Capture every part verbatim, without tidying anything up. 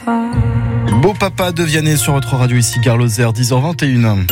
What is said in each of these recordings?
Beau papa de Vianney sur votre radio, ici Gare Lozère, dix heures vingt et une.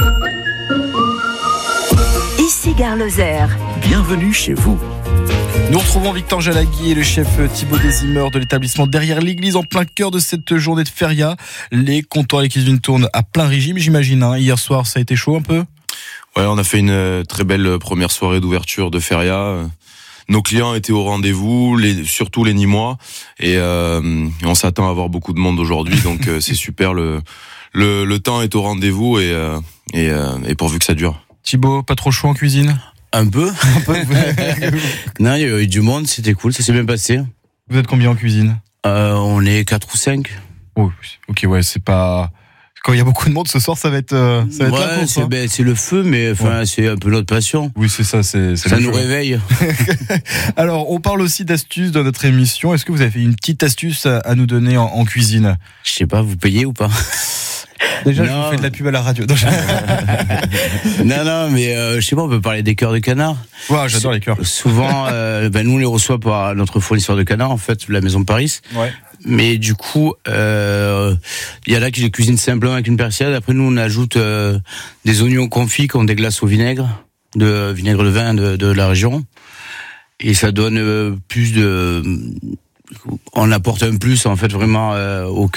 Ici Gare Lozère. Bienvenue chez vous. Nous retrouvons Victor Jalagui et le chef Thibaut Desimeur de l'établissement Derrière l'Église en plein cœur de cette journée de feria. Les comptoirs et les cuisines tournent à plein régime, j'imagine. Hein. Hier soir, ça a été chaud un peu ? Ouais, on a fait une très belle première soirée d'ouverture de feria. Nos clients étaient au rendez-vous, les, surtout les Nîmois, et euh, on s'attend à avoir beaucoup de monde aujourd'hui, donc euh, c'est super. Le, le le temps est au rendez-vous et euh, et, euh, et pourvu que ça dure. Thibaut, pas trop chaud en cuisine ? Un peu. Un peu. Non, il y a eu du monde, c'était cool, ça s'est bien passé. Vous êtes combien en cuisine ? euh, On est quatre ou cinq. Oh, ok, ouais, c'est pas... Quand il y a beaucoup de monde ce soir, ça va être, euh, ça va être ouais, la course, c'est, hein. ben, c'est le feu, mais enfin, ouais. C'est un peu notre passion. Oui, c'est ça, c'est, c'est ça nous jeu. réveille. Alors, on parle aussi d'astuces dans notre émission. Est-ce que vous avez fait une petite astuce à, à nous donner en, en cuisine ? Je sais pas, vous payez ou pas ? Déjà, non. je vous fais de la pub à la radio. Non, non, non, mais euh, je sais pas, on peut parler des cœurs de canard. Ouais, j'adore les cœurs. Souvent, euh, ben, nous, on les reçoit par notre fournisseur de canard, en fait, la Maison de Paris. Ouais. Mais du coup, il euh, y en a qui les cuisinent simplement avec une persillade. Après, nous, on ajoute euh, des oignons confits qu'on déglace au vinaigre, de vinaigre de vin de, de la région. Et ça donne euh, plus de... On apporte un plus, en fait, vraiment euh, au cœur.